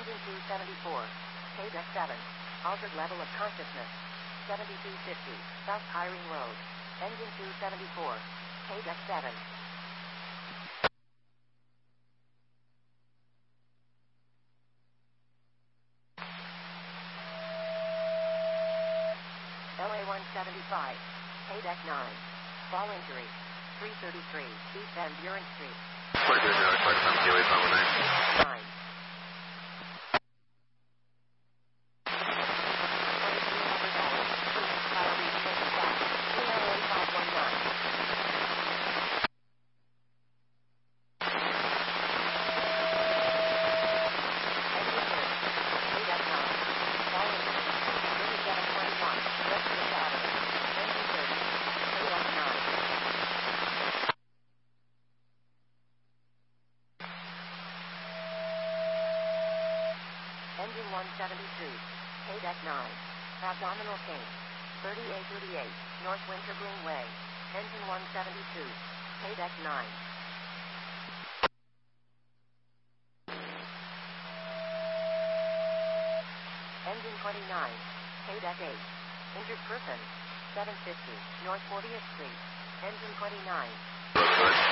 Engine 274. K-Deck 7. Altered level of consciousness. 7250. South Kyrene Road. Engine 274. K-Deck 7. LA 175. K-Deck 9. Fall injury. 333. East Van Buren Street. What is it? Question on Gateway 519. 9. Engine 172. K-Deck 9. Abdominal pain. 30A38. North Wintergreen Way. Engine 172. K-Deck 9. Engine 29. K-Deck 8. Injured person. 750. North 40th Street. Engine 29.